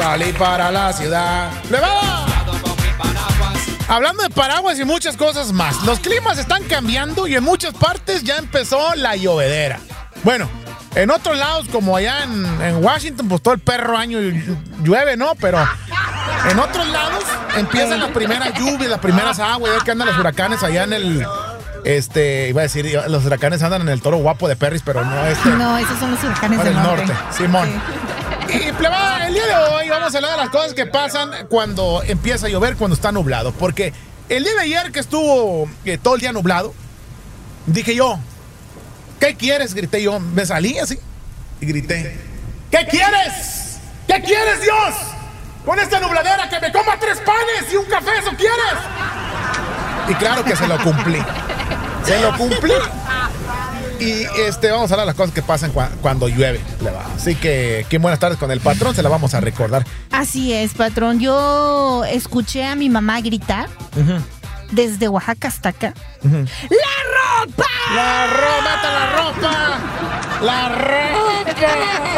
salí para la ciudad. ¡Le va! Hablando de paraguas y muchas cosas más, los climas están cambiando y en muchas partes ya empezó la llovedera. Bueno, en otros lados, como allá en Washington, pues todo el perro año llueve, ¿no? Pero en otros lados empiezan las primeras lluvias, las primeras aguas. Ya que andan los huracanes allá en el... iba a decir, los huracanes andan en el Toro Guapo de Perris, pero no No, esos son los huracanes del norte. Simón. Sí. Y plebada, el día de hoy vamos a hablar de las cosas que pasan cuando empieza a llover, cuando está nublado. Porque el día de ayer que estuvo todo el día nublado, dije yo, ¿qué quieres? Grité yo, me salí así y grité, ¿qué quieres? ¿Qué quieres, Dios? Con esta nubladera, que me coma 3 panes y un café, ¿eso quieres? Y claro que se lo cumplí. Se lo cumplí. Y vamos a hablar de las cosas que pasan cuando llueve. Así que, qué buenas tardes con el patrón, se la vamos a recordar. Así es, patrón. Yo escuché a mi mamá gritar desde Oaxaca hasta acá. ¡La ropa! ¡La ropa! ¡La ropa!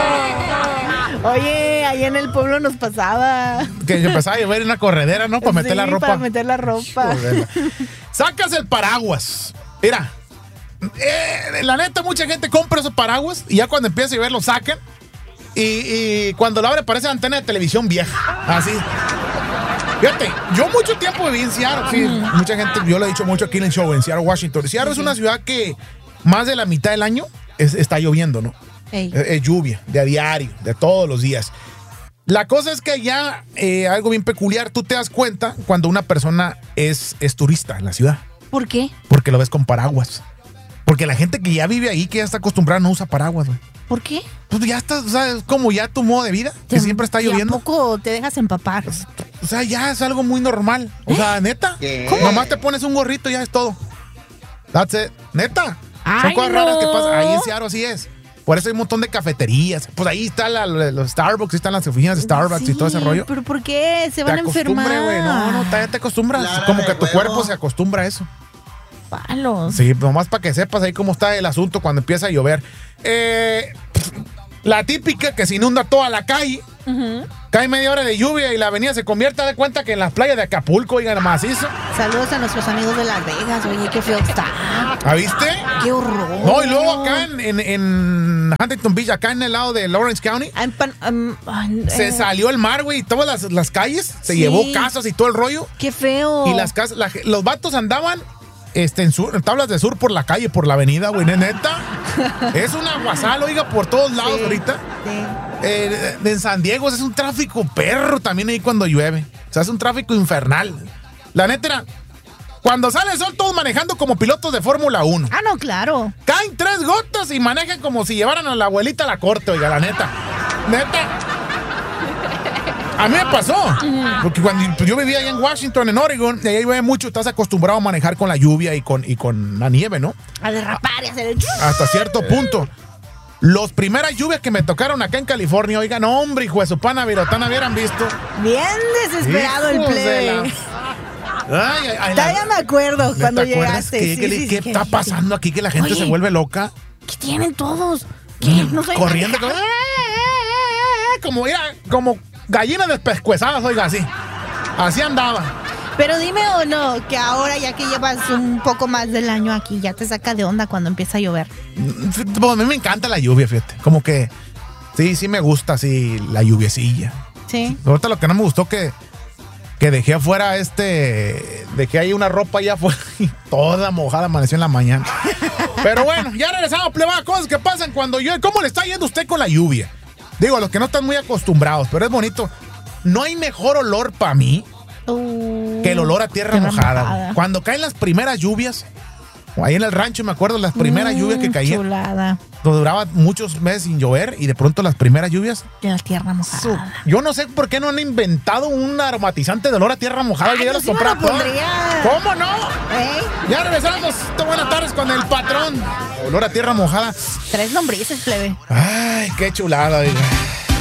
Oye, ahí en el pueblo nos pasaba. Que empezaba a llover en una corredera, ¿no? Para meter la ropa. Para meter la ropa. Sacas el paraguas. Mira, la neta, mucha gente compra esos paraguas y ya cuando empieza a llover lo sacan. Y cuando lo abre parece antena de televisión vieja. Así. Fíjate, yo mucho tiempo viví en Seattle. Sí, mucha gente, yo lo he dicho mucho aquí en el show, en Seattle, Washington. Seattle es una ciudad que más de la mitad del año está lloviendo, ¿no? Es lluvia, de a diario, de todos los días. La cosa es que ya algo bien peculiar, tú te das cuenta cuando una persona es turista en la ciudad. ¿Por qué? Porque lo ves con paraguas. Porque la gente que ya vive ahí, que ya está acostumbrada, no usa paraguas, güey. ¿Por qué? Pues ya está, o sea, es como ya tu modo de vida, que siempre está lloviendo. ¿A poco te dejas empapar? O sea, ya es algo muy normal. O sea, neta. ¿Cómo? Nomás te pones un gorrito y ya es todo. That's it. Neta. Son cosas raras que pasan. Ahí en Seattle así es. Por eso hay un montón de cafeterías. Pues ahí están los Starbucks, ahí están las oficinas de Starbucks y todo ese rollo. ¿Pero por qué? ¿Se van a enfermar? Güey. No, ya te acostumbras. Como que tu cuerpo se acostumbra a eso. Palos. Sí, nomás para que sepas ahí cómo está el asunto cuando empieza a llover. La típica que se inunda toda la calle. Cae media hora de lluvia y la avenida se convierte, de cuenta que en las playas de Acapulco, oigan, macizo. Saludos a nuestros amigos de Las Vegas, oye, qué feo está. ¿Ah, viste? Qué horror. No, y luego acá en Huntington Beach, acá en el lado de Lawrence County, se salió el mar, güey, y todas las calles, se llevó casas y todo el rollo. Qué feo. Y las casas, los vatos andaban en tablas de sur por la calle, por la avenida, güey, neta. Es un aguasal, oiga, por todos lados ahorita. Sí. En San Diego es un tráfico perro también ahí cuando llueve. O sea, es un tráfico infernal. La neta era, cuando sale el sol todos manejando como pilotos de Fórmula 1. Ah, no, claro. Caen 3 gotas y manejan como si llevaran a la abuelita a la corte, oiga, la neta. Neta. A mí me pasó. Porque cuando yo vivía allá en Washington, en Oregon, y ahí llueve mucho, estás acostumbrado a manejar con la lluvia y con la nieve, ¿no? A derrapar y hacer el... Hasta cierto punto. Las primeras lluvias que me tocaron acá en California, oigan, hombre, hijo de su pana virotana, hubieran visto. Bien desesperado el plebe. Ya me acuerdo cuando llegaste. ¿Qué está pasando aquí? Que la gente se vuelve loca. ¿Qué tienen todos? ¿Qué? No soy corriendo. Como gallinas despescuezadas, oiga, así. Así andaba. Pero dime o no, que ahora ya que llevas un poco más del año aquí, ya te saca de onda cuando empieza a llover. A mí me encanta la lluvia, fíjate. Como que sí me gusta así la lluviecilla. Sí. Ahorita lo que no me gustó que dejé afuera dejé ahí una ropa allá afuera y toda mojada amaneció en la mañana. Pero bueno, ya regresamos, plebada, cosas que pasan cuando llueve. ¿Cómo le está yendo usted con la lluvia? Digo, a los que no están muy acostumbrados, pero es bonito. No hay mejor olor para mí que el olor a tierra mojada. Cuando caen las primeras lluvias, ahí en el rancho me acuerdo las primeras lluvias que caían. Chulada. Duraba muchos meses sin llover y de pronto las primeras lluvias. De la tierra mojada. Yo no sé por qué no han inventado un aromatizante de olor a tierra mojada. Ay, ya los compraron. ¿Cómo no? Ya regresamos. Buenas tardes con el patrón. Olor a tierra mojada. 3 lombrices, plebe. Ay, qué chulada, oiga.